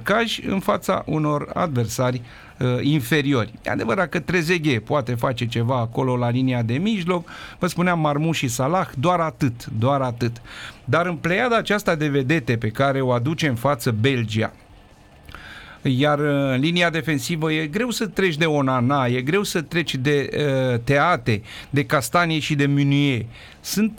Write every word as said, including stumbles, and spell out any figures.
marcaj în fața unor adversari uh, inferiori. E adevărat că Trezeguet poate face ceva acolo la linia de mijloc, vă spuneam Marmoush și Salah, doar atât, doar atât. Dar în pleiada aceasta de vedete pe care o aduce în față Belgia, iar în linia defensivă e greu să treci de Onana, e greu să treci de uh, Teate, de Castanie și de Meunier. Sunt